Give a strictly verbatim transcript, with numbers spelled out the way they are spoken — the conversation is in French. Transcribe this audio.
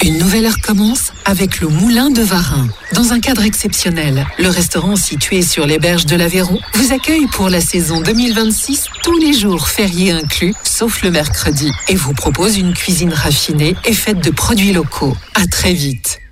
Une nouvelle heure commence avec le Moulin de Varin. Dans un cadre exceptionnel, le restaurant situé sur les berges de l'Aveyron vous accueille pour la saison deux mille vingt-six, tous les jours fériés inclus, sauf le mercredi, et vous propose une cuisine raffinée et faite de produits locaux. À très vite.